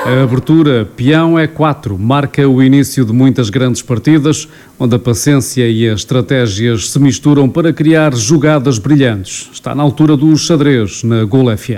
A abertura peão E4 marca o início de muitas grandes partidas, onde a paciência e as estratégias se misturam para criar jogadas brilhantes. Está na altura do xadrez na Gol FM.